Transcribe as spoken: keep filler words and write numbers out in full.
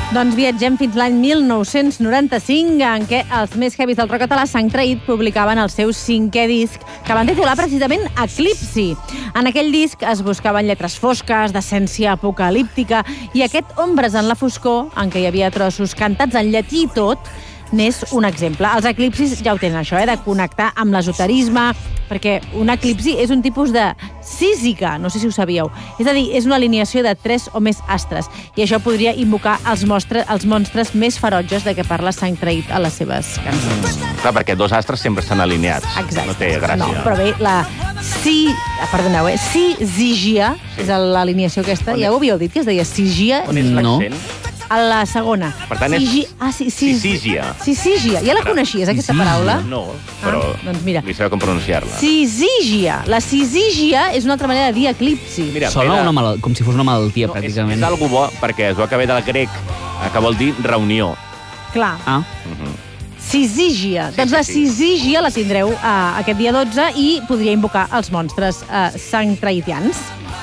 Doncs viatgem fins l'any mil nou-cents noranta-cinc, en què els més heavies del rock català Sang Traït publicaven el seu cinquè disc, que van titular precisament Eclipsi. En aquell disc es buscaven lletres fosques, d'essència apocalíptica, i aquest Ombres en la foscor, en què hi havia trossos cantats en llatí i tot, n'és un exemple. Els eclipsis ja ho tenen, això, eh, de connectar amb l'esoterisme, perquè un eclipsi és un tipus de sísica, no sé si ho sabíeu. És a dir, és una alineació de tres o més astres, i això podria invocar els, mostres, els monstres més ferotges de què parla Sang Traït a les seves cançons. Mm. Clar, perquè dos astres sempre estan alineats. Exacte. No té gràcia. No, però bé, la si... Perdoneu, eh? Sisigia, sí. És l'alineació aquesta. On ja ho havíeu dit, que es deia Sigia. On és l'accent? A la segona. Per tant, és Sigi... ah, sí, sí, Sisígia. Sisígia. Ja la coneixies, aquesta paraula? No, però ah, doncs mira. li sabeu com pronunciar-la. Sisígia. La sisígia és una altra manera de dir eclipsi. Mira, Sona una mal... com si fos una malaltia, no, pràcticament. És, és algo bo, perquè es va acabar del grec, que vol dir reunió. Clar. Ah. Uh-huh. Sisígia. Sí, doncs la sí, sí. Sisígia la tindreu uh, aquest dia dotze i podria invocar els monstres uh, sangtraïtians.